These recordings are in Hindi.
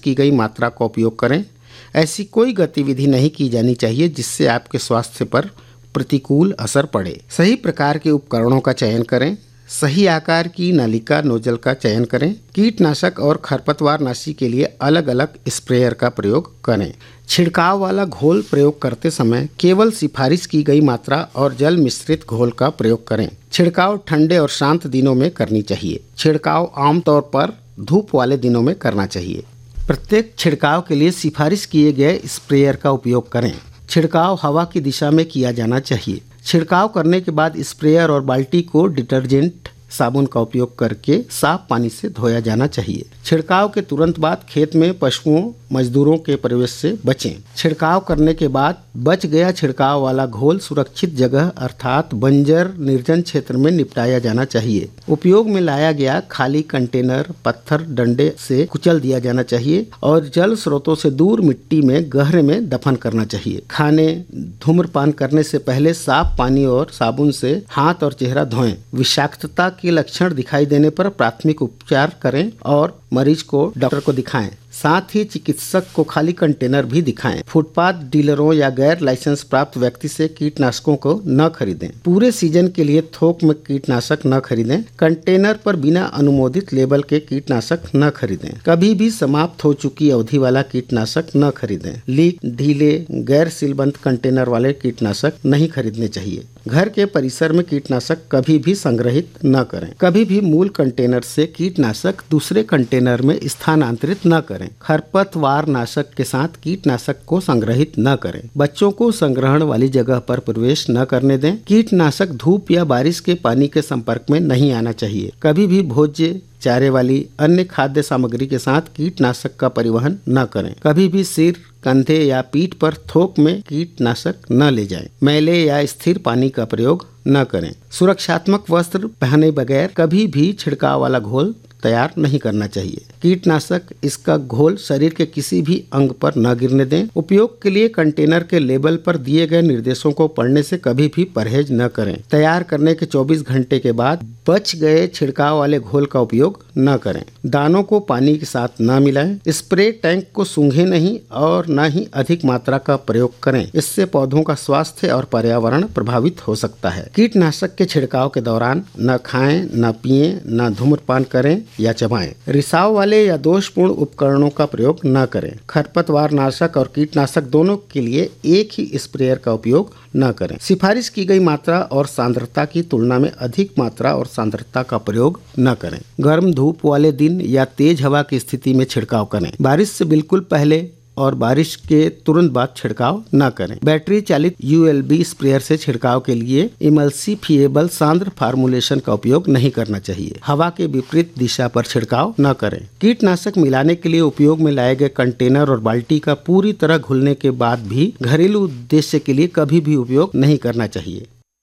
की गई मात्रा का उपयोग करें। ऐसी कोई गतिविधि नहीं की जानी चाहिए जिससे आपके स्वास्थ्य पर प्रतिकूल असर पड़े। सही प्रकार के उपकरणों का चयन करें। सही आकार की नलिका नोजल का चयन करें। कीटनाशक और खरपतवार नाशी के लिए अलग अलग स्प्रेयर का प्रयोग करें। छिड़काव वाला घोल प्रयोग करते समय केवल सिफारिश की गई मात्रा और जल मिश्रित घोल का प्रयोग करें। छिड़काव ठंडे और शांत दिनों में करनी चाहिए। छिड़काव आमतौर पर धूप वाले दिनों में करना चाहिए। प्रत्येक छिड़काव के लिए सिफारिश किए गए स्प्रेयर का उपयोग करें। छिड़काव हवा की दिशा में किया जाना चाहिए। छिड़काव करने के बाद स्प्रेयर और बाल्टी को डिटर्जेंट साबुन का उपयोग करके साफ पानी से धोया जाना चाहिए। छिड़काव के तुरंत बाद खेत में पशुओं मजदूरों के प्रवेश से बचें। छिड़काव करने के बाद बच गया छिड़काव वाला घोल सुरक्षित जगह अर्थात बंजर निर्जन क्षेत्र में निपटाया जाना चाहिए। उपयोग में लाया गया खाली कंटेनर पत्थर डंडे से कुचल दिया जाना चाहिए और जल स्रोतों से दूर मिट्टी में गहरे में दफन करना चाहिए। खाने धूम्रपान करने से पहले साफ पानी और साबुन से हाथ और चेहरा धोएं। विषाक्तता के लक्षण दिखाई देने पर प्राथमिक उपचार करें और मरीज को डॉक्टर को दिखाएं। साथ ही चिकित्सक को खाली कंटेनर भी दिखाएं। फुटपाथ डीलरों या गैर लाइसेंस प्राप्त व्यक्ति से कीटनाशकों को न खरीदें। पूरे सीजन के लिए थोक में कीटनाशक न खरीदें। कंटेनर पर बिना अनुमोदित लेबल के कीटनाशक न खरीदें। कभी भी समाप्त हो चुकी अवधि वाला कीटनाशक न खरीदें। लीक ढीले गैर सीलबंद कंटेनर वाले कीटनाशक नहीं खरीदने चाहिए। घर के परिसर में कीटनाशक कभी भी संग्रहित न करें। कभी भी मूल कंटेनर से कीटनाशक दूसरे कंटेनर में स्थानांतरित न करें। खरपतवार नाशक के साथ कीटनाशक को संग्रहित न करें। बच्चों को संग्रहण वाली जगह पर प्रवेश न करने दें। कीटनाशक धूप या बारिश के पानी के संपर्क में नहीं आना चाहिए। कभी भी भोज्य चारे वाली अन्य खाद्य सामग्री के साथ कीटनाशक का परिवहन न करें। कभी भी सिर कंधे या पीठ पर थोक में कीटनाशक न ले जाएं। मैले या स्थिर पानी का प्रयोग न करें। सुरक्षात्मक वस्त्र पहने बगैर कभी भी छिड़काव वाला घोल तैयार नहीं करना चाहिए। कीटनाशक इसका घोल शरीर के किसी भी अंग पर न गिरने दें। उपयोग के लिए कंटेनर के लेबल पर दिए गए निर्देशों को पढ़ने से कभी भी परहेज न करें। तैयार करने के 24 घंटे के बाद बच गए छिड़काव वाले घोल का उपयोग न करें। दानों को पानी के साथ न मिलाएं। स्प्रे टैंक को सूंघे नहीं और न ही अधिक मात्रा का प्रयोग करें। इससे पौधों का स्वास्थ्य और पर्यावरण प्रभावित हो सकता है। कीटनाशक के छिड़काव के दौरान न खाएं, न पिएं, न धूम्रपान करें या चबाएं। रिसाव वाले या दोषपूर्ण उपकरणों का प्रयोग न करें। खरपतवार नाशक और कीटनाशक दोनों के लिए एक ही स्प्रेयर का उपयोग न करें। सिफारिश की गई मात्रा और सांद्रता की तुलना में अधिक मात्रा और सांद्रता का प्रयोग न करें। गर्म धूप वाले दिन या तेज हवा की स्थिति में छिड़काव करें। बारिश से बिल्कुल पहले और बारिश के तुरंत बाद छिड़काव न करें। बैटरी चालित ULB स्प्रेयर से छिड़काव के लिए इमल्सिफिएबल सांद्र फार्मूलेशन का उपयोग नहीं करना चाहिए। हवा के विपरीत दिशा पर छिड़काव न करें। कीटनाशक मिलाने के लिए उपयोग में लाए गए कंटेनर और बाल्टी का पूरी तरह घुलने के बाद भी घरेलू उद्देश्य के लिए कभी भी उपयोग नहीं करना चाहिए।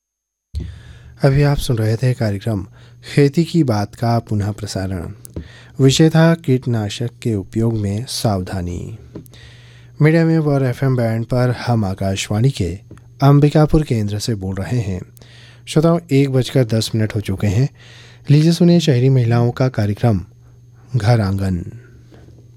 अभी आप सुन रहे थे कार्यक्रम खेती की बात का पुनः प्रसारण। विषय था कीटनाशक के उपयोग में सावधानी। मीडियम वेव और FM बैंड पर हम आकाशवाणी के अंबिकापुर केंद्र से बोल रहे हैं। श्रोताओं 1:10 हो चुके हैं। लीजिए सुनिए शहरी महिलाओं का कार्यक्रम घर आंगन।